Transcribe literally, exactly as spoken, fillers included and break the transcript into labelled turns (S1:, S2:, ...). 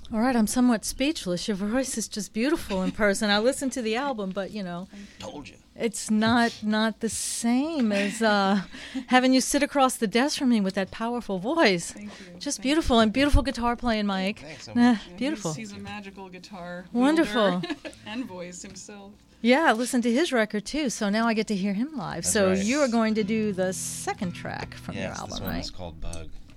S1: All right, I'm somewhat speechless. Your voice is just beautiful in person. I listened to the album, but, you know.
S2: Told you.
S1: It's not not the same as uh, having you sit across the desk from me with that powerful voice.
S3: Thank you.
S1: Just
S3: Thank
S1: beautiful
S3: you.
S1: and beautiful guitar playing, Mike.
S2: Thanks so
S1: Uh,
S2: much.
S3: Yeah,
S1: beautiful.
S3: He's, he's a magical guitar.
S1: Wonderful.
S3: wielder and voice himself.
S1: Yeah, I listened to his record too, so now I get to hear him live.
S2: That's
S1: so
S2: right.
S1: you are going to do the second track from
S2: Yes,
S1: your album,
S2: this one
S1: right?
S2: is called Bug.